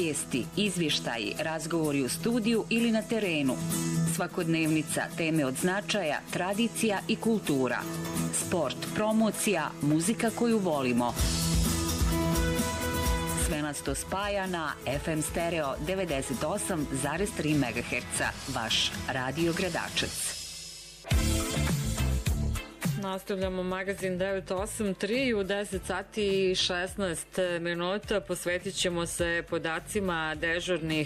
vijesti, izvještaji, razgovori u studiju ili na terenu. Svakodnevnica, teme od značaja, tradicija i kultura. Sport, promocija, muzika koju volimo. Sve nas to spaja na FM Stereo 98,3 MHz. Vaš Radio Gradačac. Nastavljamo magazin 983 u 10 sati i 16 minuta. Posvetit ćemo se podacima dežurnih